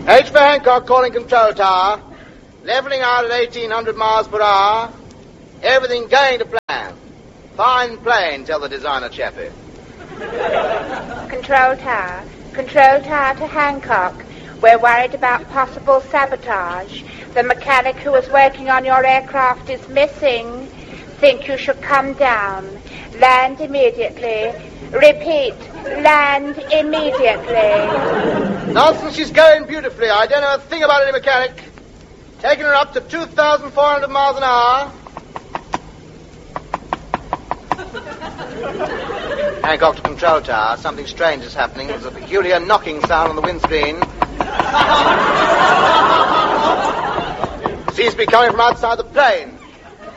H for Hancock calling control tower. Leveling out at 1,800 miles per hour. Everything going to plan. Fine plane, tell the designer chappie. Control tower to Hancock. We're worried about possible sabotage. The mechanic who was working on your aircraft is missing. Think you should come down. Land immediately. Repeat, land immediately. Nonsense, she's going beautifully. I don't know a thing about any mechanic. Taking her up to 2,400 miles an hour. Hancock to control tower. Something strange is happening. There's a peculiar knocking sound on the windscreen. Seems to be coming from outside the plane.